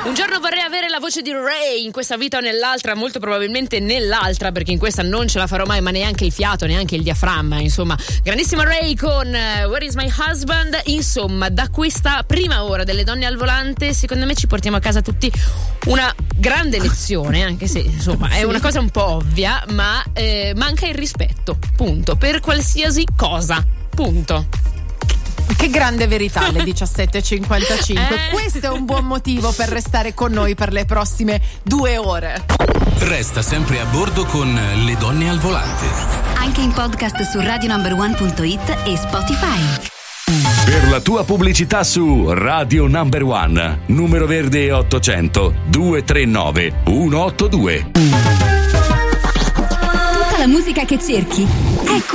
Un giorno vorrei avere la voce di Ray in questa vita o nell'altra, molto probabilmente nell'altra, perché in questa non ce la farò mai, ma neanche il fiato, neanche il diaframma, insomma. Grandissima Ray con Where is my husband? Insomma, da questa prima ora delle donne al volante, secondo me ci portiamo a casa tutti una grande lezione, anche se insomma è una cosa un po' ovvia, ma manca il rispetto, punto, per qualsiasi cosa, punto. Che grande verità alle 17.55. Questo è un buon motivo per restare con noi per le prossime 2 ore. Resta sempre a bordo con Le donne al volante. Anche in podcast su radionumber1.it e Spotify. Per la tua pubblicità su Radio Number One, numero verde 800 239 182. Tutta la musica che cerchi è